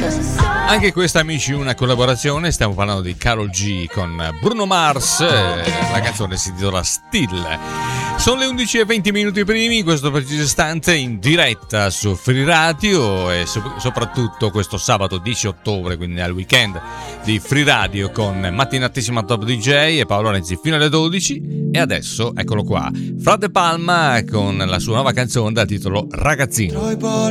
Anche questa, amici, una collaborazione. Stiamo parlando di Karol G con Bruno Mars. La canzone si intitola Still. Sono le 11:20 primi in questo preciso istante, in diretta su Free Radio e soprattutto questo sabato 10 ottobre, quindi al weekend di Free Radio, con mattinatissima Top DJ e Paolo Renzi fino alle 12. E adesso eccolo qua, Fra De Palma con la sua nuova canzone dal titolo Ragazzino.